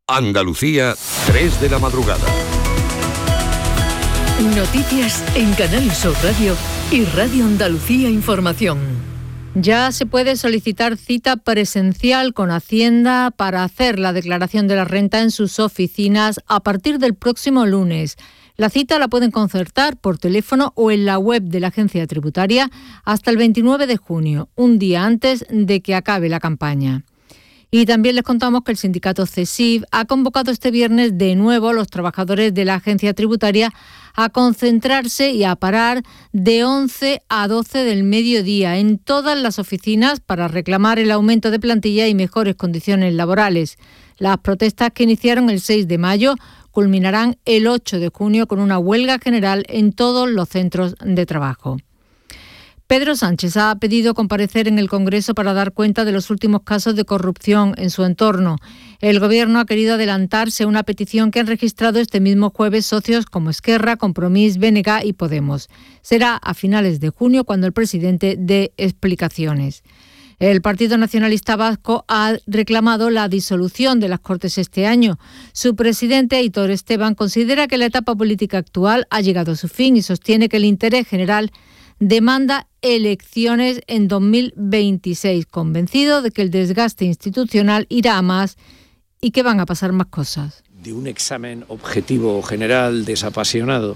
Andalucía, 3 de la madrugada. Noticias en Canal Sur Radio y Radio Andalucía Información. Ya se puede solicitar cita presencial con Hacienda para hacer la declaración de la renta en sus oficinas a partir del próximo lunes. La cita la pueden concertar por teléfono o en la web de la agencia tributaria hasta el 29 de junio, un día antes de que acabe la campaña. Y también les contamos que el sindicato CESIF ha convocado este viernes de nuevo a los trabajadores de la agencia tributaria a concentrarse y a parar de 11 a 12 del mediodía en todas las oficinas para reclamar el aumento de plantilla y mejores condiciones laborales. Las protestas, que iniciaron el 6 de mayo, culminarán el 8 de junio con una huelga general en todos los centros de trabajo. Pedro Sánchez ha pedido comparecer en el Congreso para dar cuenta de los últimos casos de corrupción en su entorno. El Gobierno ha querido adelantarse a una petición que han registrado este mismo jueves socios como Esquerra, Compromís, BNG y Podemos. Será a finales de junio cuando el presidente dé explicaciones. El Partido Nacionalista Vasco ha reclamado la disolución de las Cortes este año. Su presidente, Aitor Esteban, considera que la etapa política actual ha llegado a su fin y sostiene que el interés general demanda elecciones en 2026, convencido de que el desgaste institucional irá a más y que van a pasar más cosas. De un examen objetivo, general, desapasionado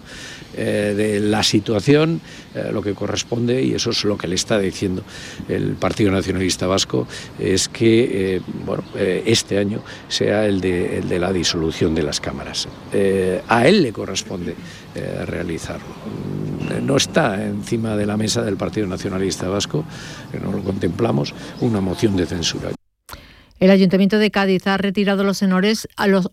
de la situación, lo que corresponde, y eso es lo que le está diciendo el Partido Nacionalista Vasco, es que este año sea el de la disolución de las cámaras. A él le corresponde realizarlo. No está encima de la mesa del Partido Nacionalista Vasco, que no lo contemplamos, una moción de censura. El Ayuntamiento de Cádiz ha retirado los honores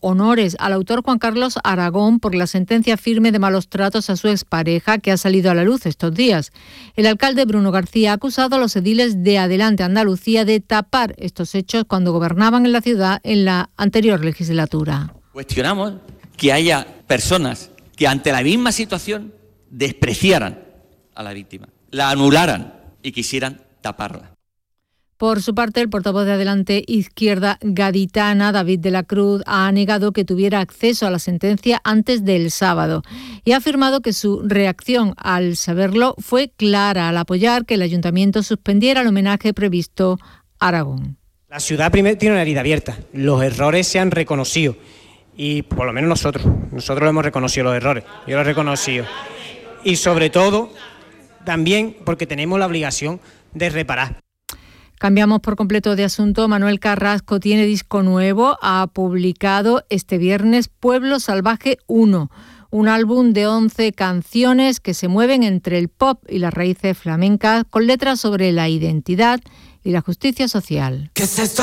al autor Juan Carlos Aragón por la sentencia firme de malos tratos a su expareja que ha salido a la luz estos días. El alcalde Bruno García ha acusado a los ediles de Adelante Andalucía de tapar estos hechos cuando gobernaban en la ciudad en la anterior legislatura. Cuestionamos que haya personas que ante la misma situación despreciaran a la víctima, la anularan y quisieran taparla. Por su parte, el portavoz de Adelante Izquierda Gaditana, David de la Cruz, ha negado que tuviera acceso a la sentencia antes del sábado y ha afirmado que su reacción al saberlo fue clara al apoyar que el ayuntamiento suspendiera el homenaje previsto a Aragón. La ciudad primero tiene una herida abierta, los errores se han reconocido y por lo menos nosotros lo hemos reconocido, los errores, yo lo he reconocido y sobre todo también porque tenemos la obligación de reparar. Cambiamos por completo de asunto. Manuel Carrasco tiene disco nuevo. Ha publicado este viernes Pueblo Salvaje 1, un álbum de 11 canciones que se mueven entre el pop y las raíces flamencas, con letras sobre la identidad y la justicia social.